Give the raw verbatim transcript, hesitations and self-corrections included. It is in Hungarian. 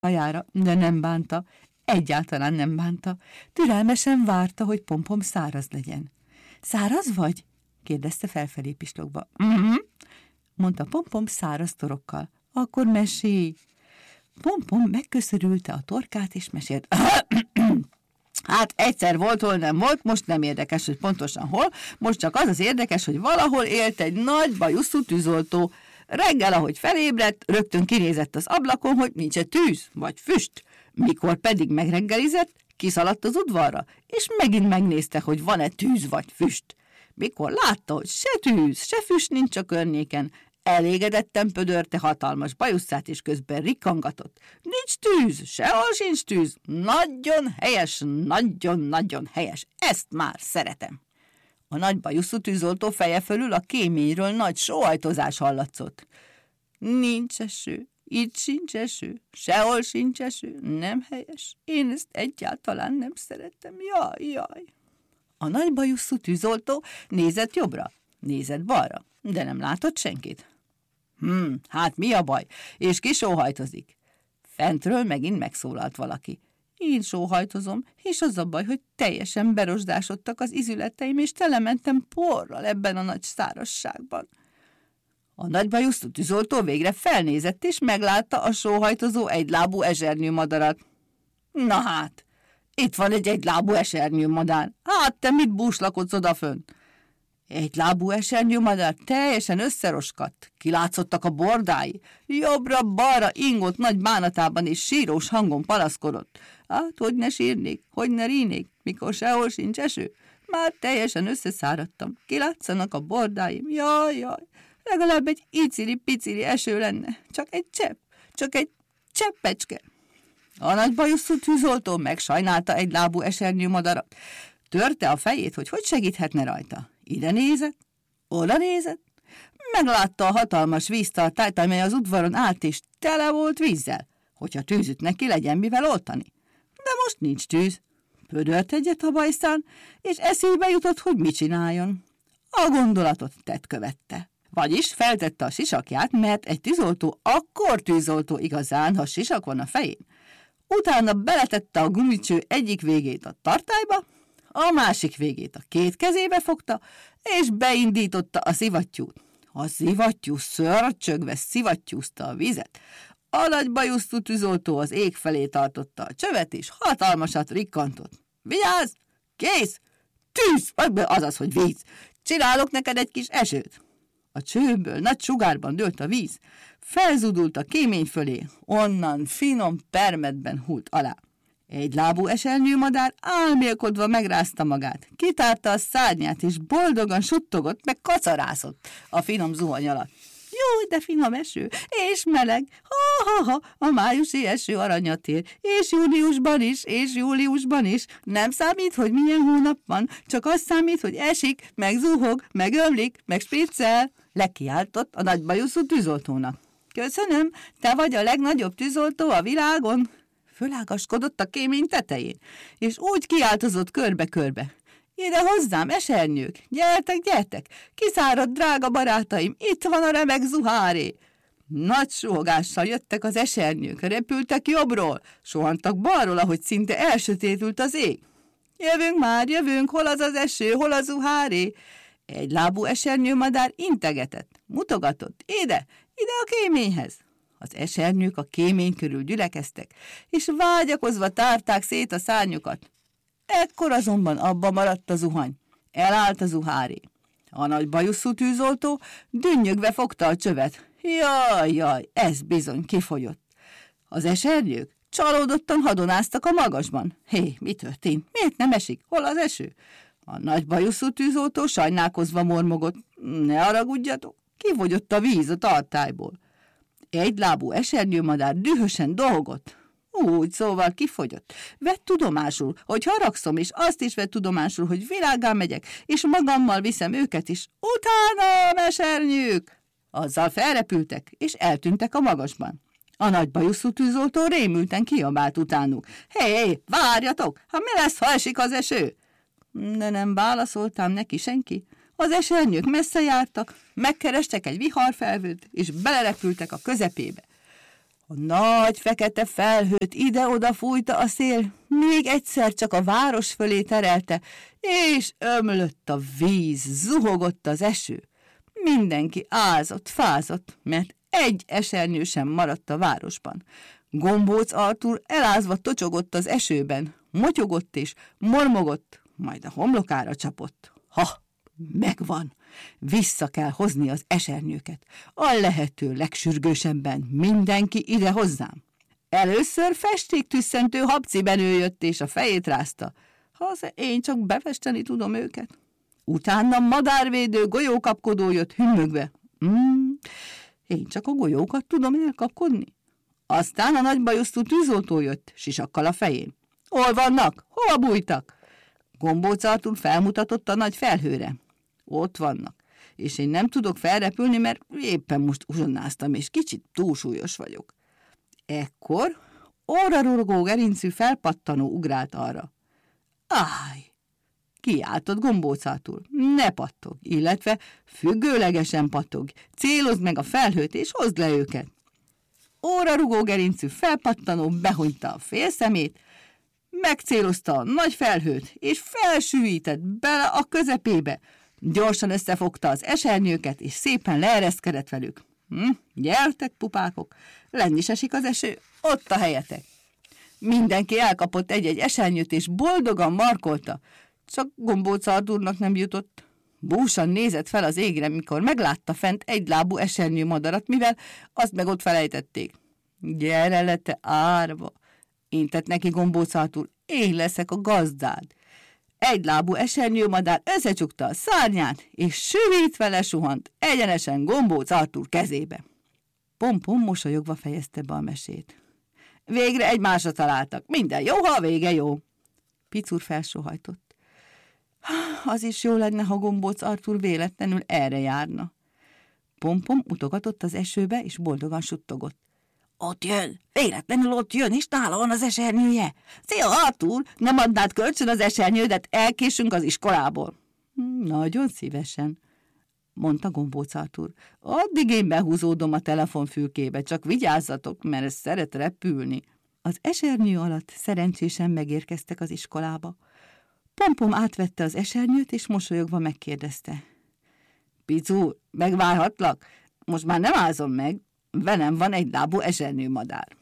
hajára, de nem bánta, egyáltalán nem bánta. Türelmesen várta, hogy Pompom száraz legyen. Száraz vagy? kérdezte felfelé pislogva. Mhm, mondta Pompom száraz torokkal. Akkor mesélj. Pompom megköszörülte a torkát és mesélt. Hát egyszer volt, hol nem volt, most nem érdekes, hogy pontosan hol, most csak az az érdekes, hogy valahol élt egy nagy bajuszú tűzoltó. Reggel, ahogy felébredt, rögtön kinézett az ablakon, hogy nincs-e tűz vagy füst. Mikor pedig megreggelizett, kiszaladt az udvarra, és megint megnézte, hogy van-e tűz vagy füst. Mikor látta, hogy se tűz, se füst nincs a környéken, elégedetten pödörte hatalmas bajuszát, és közben rikkangatott. Nincs tűz, sehol sincs tűz. Nagyon helyes, nagyon-nagyon helyes. Ezt már szeretem. A nagy bajuszú tűzoltó feje fölül a kéményről nagy sóhajtozás hallatszott. Nincs eső, itt sincs eső, sehol sincs eső, nem helyes. Én ezt egyáltalán nem szeretem. Jaj, jaj. A nagy bajuszú tűzoltó nézett jobbra, nézett balra, de nem látott senkit. Hm, hát mi a baj? És ki sóhajtozik? Fentről megint megszólalt valaki. Én sóhajtozom, és az a baj, hogy teljesen berosdásodtak az izületeim, és telementem porral ebben a nagy szárazságban. A nagy bajuszú tűzoltó végre felnézett, és meglátta a sóhajtozó egylábú ezsernyőmadarat. Na hát, itt van egy egylábú esernyőmadár. Hát te mit búslakodsz odafönt? Egy lábú esernyőmadár teljesen összeroskadt, kilátszottak a bordái, jobbra-balra ingott nagy bánatában és sírós hangon panaszkodott. Hát, hogy ne sírnék, hogy ne rínék, mikor sehol sincs eső? Már teljesen összeszáradtam, kilátszanak a bordáim, jaj, jaj, legalább egy icili-picili eső lenne, csak egy csepp, csak egy cseppecske. A nagy bajuszú tűzoltó megsajnálta egy lábú esernyőmadarat, törte a fejét, hogy hogy segíthetne rajta. Ide nézett, oda nézett, meglátta a hatalmas víztartályt, amely az udvaron állt, és tele volt vízzel, hogyha tűzüt neki legyen mivel oltani. De most nincs tűz. Pödört egyet a bajszán, és eszébe jutott, hogy mit csináljon. A gondolatot tett követte. Vagyis feltette a sisakját, mert egy tűzoltó akkor tűzoltó igazán, ha sisak van a fején. Utána beletette a gumicső egyik végét a tartályba, a másik végét a két kezébe fogta, és beindította a szivattyút. A szivattyú szörcsögve szivattyúzta a vizet. A nagy bajuszú tűzoltó az ég felé tartotta a csövet, és hatalmasat rikkantott. Vigyázz! Kész! Tűz! Azaz, hogy víz! Csinálok neked egy kis esőt! A csőből nagy sugárban dőlt a víz, felzudult a kémény fölé, onnan finom permetben hult alá. Egy lábú esernyőmadár álmélkodva megrázta magát, kitárta a szárnyát, és boldogan suttogott, meg kacarászott a finom zuhany alatt. Jó, de finom eső, és meleg, ha-ha-ha, a májusi eső aranyat ér, és júniusban is, és júliusban is. Nem számít, hogy milyen hónap van, csak az számít, hogy esik, meg zuhog, meg ömlik, meg spriccel, lekiáltott a nagy bajuszú tűzoltónak. Köszönöm, te vagy a legnagyobb tűzoltó a világon. Fölágaskodott a kémény tetején, és úgy kiáltozott körbe-körbe. Ide hozzám, esernyők, gyertek, gyertek, kiszáradt drága barátaim, itt van a remek zuháré. Nagy suhogással jöttek az esernyők, repültek jobbról, sohantak balról, ahogy szinte elsötétült az ég. Jövünk már, jövünk, hol az az eső, hol a zuháré? Egy lábú esernyőmadár integetett, mutogatott, ide, ide a kéményhez. Az esernyők a kémény körül gyülekeztek, és vágyakozva tárták szét a szárnyukat. Ekkor azonban abba maradt a zuhany. Elállt a zuháré. A nagy bajuszú tűzoltó dünnyögve fogta a csövet. Jaj, jaj, ez bizony kifogyott. Az esernyők csalódottan hadonáztak a magasban. Hé, mi történt? Miért nem esik? Hol az eső? A nagy bajuszú tűzoltó sajnálkozva mormogott. Ne haragudjatok, kifogyott a víz a tartályból. Egy lábú esernyőmadár dühösen dolgott. Úgy, szóval kifogyott. Vett tudomásul, hogy haragszom, és azt is vett tudomásul, hogy világgá megyek, és magammal viszem őket is. Utána, esernyők! Azzal felrepültek, és eltűntek a magasban. A nagy bajuszú tűzoltó rémülten kiabált utánuk. Hé, hé, várjatok! Ha mi lesz, ha esik az eső? De nem válaszoltam neki senki. Az esernyők messze jártak, megkerestek egy viharfelvőt, és belerepültek a közepébe. A nagy fekete felhőt ide-oda fújta a szél, még egyszer csak a város fölé terelte, és ömlött a víz, zuhogott az eső. Mindenki ázott, fázott, mert egy esernyő sem maradt a városban. Gombóc Artúr elázva tocsogott az esőben, motyogott és mormogott, majd a homlokára csapott. Ha, megvan! Vissza kell hozni az esernyőket. A lehető legsürgősebben mindenki ide hozzám. Először festéktüsszentő habcibenő jött és a fejét rázta. Ha én csak befesteni tudom őket. Utána madárvédő golyókapkodó jött hümmögve. Mm, én csak a golyókat tudom elkapkodni. Aztán a nagybajusztú tűzoltó jött, sisakkal a fején. Hol vannak? Hova bújtak? Gombóc Artúr felmutatott a nagy felhőre. Ott vannak, és én nem tudok felrepülni, mert éppen most uzsonnáztam, és kicsit túlsúlyos vagyok. Ekkor órarurgó gerincű felpattanó ugrált arra. Áj! Kiáltott Gombóc Artúr. Ne pattog, illetve függőlegesen pattog. Célozd meg a felhőt, és hozd le őket. Órarugó gerincű felpattanó behunyta a félszemét, megcélozta a nagy felhőt, és felsűvített bele a közepébe. Gyorsan összefogta az esernyőket, és szépen leereszkedett velük. Hm, gyertek, pupákok, lenni is esik az eső, ott a helyetek. Mindenki elkapott egy-egy esernyőt, és boldogan markolta. Csak Gombóc Artúrnak nem jutott. Búsan nézett fel az égre, mikor meglátta fent egylábú esernyő madarat, mivel azt meg ott felejtették. Gyere le, te árva! Intett neki Gombóc Artúr, én leszek a gazdád. Egylábú esernyőmadár összecsukta a szárnyát, és sűvítve lesuhant egyenesen Gombóc Artúr kezébe. Pompom mosolyogva fejezte be a mesét. Végre egymásra találtak. Minden jó, ha a vége jó. Picur felsóhajtott. Az is jó lenne, ha Gombóc Artúr véletlenül erre járna. Pompom utogatott az esőbe, és boldogan suttogott. Ott jön, véletlenül ott jön, és nála van az esernyője. Szia, Artúr, nem adnád kölcsön az esernyődet, elkésünk az iskolából. Nagyon szívesen, mondta Gombóc Artúr. Addig én behúzódom a telefonfülkébe, csak vigyázzatok, mert ez szeret repülni. Az esernyő alatt szerencsésen megérkeztek az iskolába. Pompom átvette az esernyőt, és mosolyogva megkérdezte. Picúr, megvárhatlak? Most már nem ázom meg, velem van egy lábú esernyőmadár.